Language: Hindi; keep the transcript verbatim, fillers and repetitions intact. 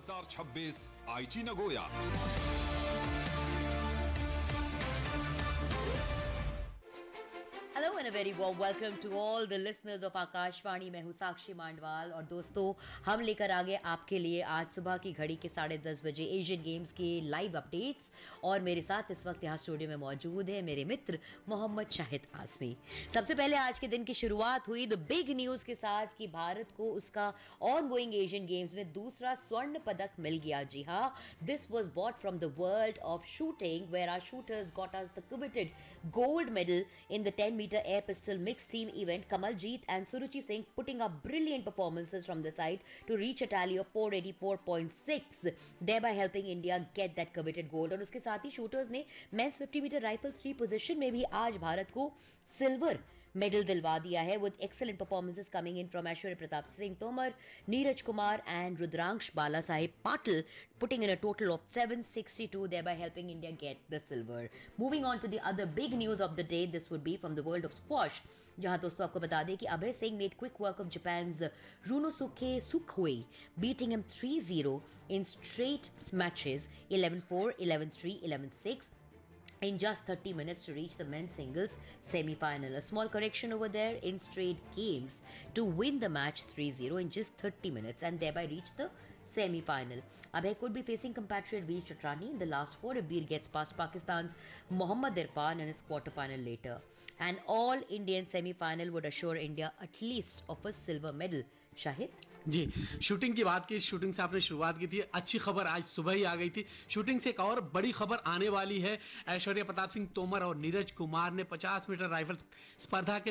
हजार छब्बीस आईची Nagoya. Hello and a very warm welcome to all the listeners of Akashvani. मैं हूं साक्षी मांडवाल और दोस्तों हम लेकर आ गए आपके लिए आज सुबह की घड़ी के साढ़े दस बजे एशियन गेम्स के लाइव अपडेट्स। और मेरे साथ इस वक्त यहाँ स्टूडियो में मौजूद है मेरे मित्र मोहम्मद शाहिद आसमी। सबसे पहले आज के दिन की शुरुआत हुई द बिग न्यूज़ के साथ कि भारत को उसका ऑन गोइंग एशियन गेम्स में दूसरा स्वर्ण पदक मिल गया। जी हाँ, this was bought from the world of shooting where our shooters got us the coveted gold medal in the ten meter air pistol mixed team event. Kamaljeet and Suruchi Singh putting up brilliant performances from the side to reach a tally of four eighty-four point six, thereby helping India get that coveted gold. और उसके साथ ही शूटर्स ने mains fifty metre rifle three position में भी आज भारत को सिल्वर मेडल दिलवा दिया है with excellent performances coming in from Aishwarya Pratap Singh Tomar, Neeraj Kumar and Rudransh Bala Saheb Patil putting in a total of seven sixty-two, thereby helping India get the silver. Moving on to the other big news of the day, this would be from the world of squash, जहां दोस्तों आपको बता दें कि Abhay Singh made quick work of Japan's Runosuke Sukhoi, beating him three zero in straight matches eleven four, eleven three, eleven six. In just thirty minutes to reach the men's singles semi-final. A small correction over there in straight games to win the match three zero in just thirty minutes and thereby reach the semi-final. Abhay could be facing compatriot Veer Chatrani in the last four if Veer gets past Pakistan's Mohammad Irfan in his quarter-final later. An all-Indian semi-final would assure India at least of a silver medal. Shahid ji, shooting की बात की, शूटिंग से आपने शुरुआत की थी। अच्छी खबर आज सुबह ही आ गई थी। शूटिंग से एक और बड़ी खबर आने वाली है। ऐश्वर्य प्रताप सिंह तोमर और नीरज कुमार ने पचास मीटर राइफल स्पर्धा के